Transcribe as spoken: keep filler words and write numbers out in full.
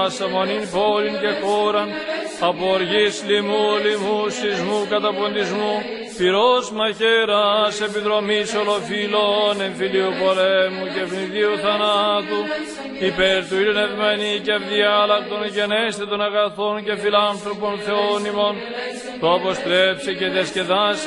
πάσα μονήν πόλην και χώραν, από οργής λοιμού, λοιμού, σεισμού, καταποντισμού, πυρός μαχαίρας, επιδρομής ολοφύλων, εμφυλίου πολέμου και ευνηδίου θανάτου, υπέρ του ειρηνευμένη και ευδιάλακτον γενέστε των αγαθών και φιλάνθρωπων Θεών ημών, το αποστρέψε και διασκεδάσε